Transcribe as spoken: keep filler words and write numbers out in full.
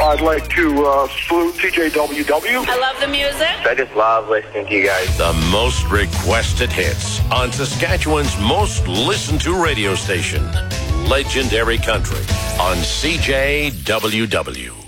I'd like to uh, salute T J W W. I love the music. I just love listening to you guys. The most requested hits on Saskatchewan's most listened to radio station, Legendary Country on C J W W.